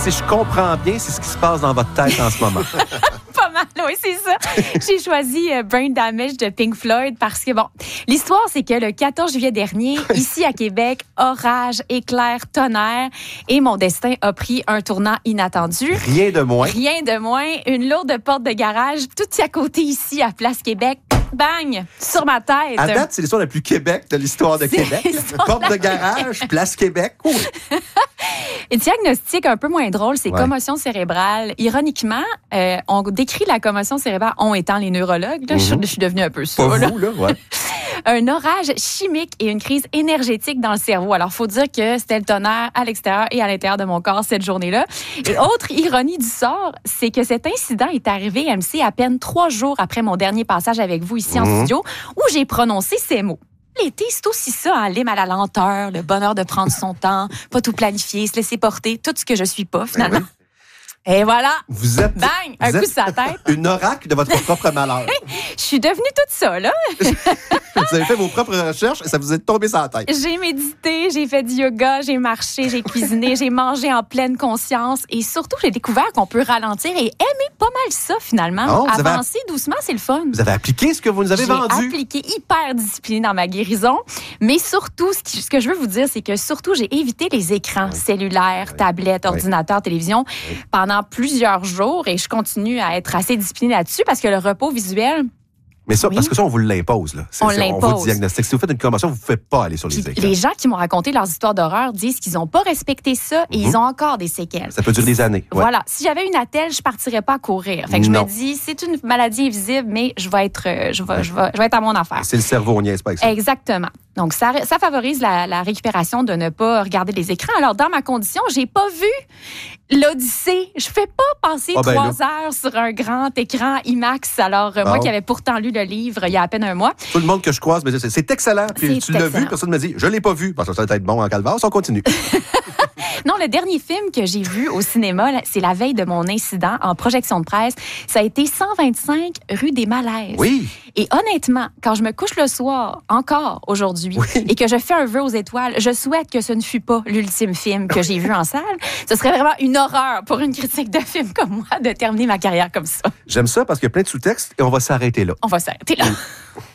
Si je comprends bien, c'est ce qui se passe dans votre tête en ce moment. Pas mal, oui, c'est ça. J'ai choisi Brain Damage de Pink Floyd parce que, bon, l'histoire, c'est que le 14 juillet dernier, ici à Québec, orage, éclair, tonnerre, et mon destin a pris un tournant inattendu. Rien de moins. Rien de moins. Une lourde porte de garage, tout à côté ici, à Place Québec. Bang! Sur ma tête. À date, c'est l'histoire la plus Québec de l'histoire de Québec. Porte de garage, Place Québec. Oui. Et diagnostic un peu moins drôle, c'est commotion cérébrale. Ironiquement, on décrit la commotion cérébrale, on étant les neurologues. Là, je suis devenue un peu ça. Pas vous, là, ouais. Un orage chimique et une crise énergétique dans le cerveau. Alors, faut dire que c'était le tonnerre à l'extérieur et à l'intérieur de mon corps cette journée-là. Et autre ironie du sort, c'est que cet incident est arrivé, MC, à peine 3 jours après mon dernier passage avec vous ici en studio, où j'ai prononcé ces mots. L'été, c'est aussi ça, hein, l'hymne à la lenteur, le bonheur de prendre son temps, pas tout planifier, se laisser porter, tout ce que je suis pas, finalement. Oui. Et voilà! Vous êtes, bang! Un coup sur la tête. Une oracle de votre propre malheur. Je suis devenue toute ça, là. Vous avez fait vos propres recherches et ça vous est tombé sur la tête. J'ai médité, j'ai fait du yoga, j'ai marché, j'ai cuisiné, j'ai mangé en pleine conscience et surtout, j'ai découvert qu'on peut ralentir et aimer pas mal ça, finalement. Oh, avancer doucement, c'est le fun. Vous avez appliqué ce que vous nous avez vendu. J'ai appliqué hyper discipliné dans ma guérison, mais surtout, ce que je veux vous dire, c'est que surtout, j'ai évité les écrans cellulaires, tablettes, ordinateurs, télévision pendant plusieurs jours et je continue à être assez disciplinée là-dessus parce que le repos visuel... Mais ça, parce que ça, on vous l'impose. Là. On l'impose. On vous diagnostique. Si vous faites une commotion, vous ne pouvez pas aller sur les écrans. Les gens qui m'ont raconté leurs histoires d'horreur disent qu'ils n'ont pas respecté ça et ils ont encore des séquelles. Ça peut durer des années. Ouais. Voilà. Si j'avais une attelle, je partirais pas à courir. Fait que je me dis, c'est une maladie invisible, mais je vais être à mon affaire. C'est le cerveau, on n'y est pas avec ça. Exactement. Donc, ça favorise la récupération de ne pas regarder les écrans. Alors, dans ma condition, j'ai pas vu l'Odyssée. Je fais pas passer 3 heures sur un grand écran IMAX. Alors, moi qui avais pourtant lu le livre il y a à peine un mois. Tout le monde que je croise me dit, c'est excellent. Puis tu l'as vu, personne me dit, je l'ai pas vu. Parce que ça va être bon en calvaire, on continue. Non, le dernier film que j'ai vu au cinéma, c'est la veille de mon incident en projection de presse. Ça a été 125 rue des Malaises. Oui. Et honnêtement, quand je me couche le soir, encore aujourd'hui, et que je fais un vœu aux étoiles, je souhaite que ce ne fut pas l'ultime film que j'ai vu en salle. Ce serait vraiment une horreur pour une critique de film comme moi de terminer ma carrière comme ça. J'aime ça parce qu'il y a plein de sous-textes et on va s'arrêter là. On va s'arrêter là.